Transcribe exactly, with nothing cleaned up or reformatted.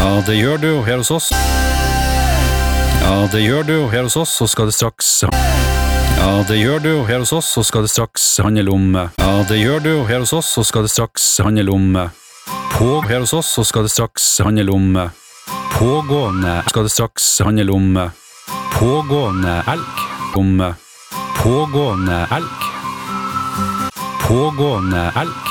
Ja, det gjør du jo her hos oss. Ja, det gjør du jo her hos oss, så skal det straks... Ja, det gjør du jo her hos oss, så skal det straks handle om... Ja, det gjør du jo her hos oss, så skal det straks handle om... På her hos oss, så skal det straks handle om... Pågående... Skal det straks handle om... Pågående elg. Om... Pågående elg. Pågående elg.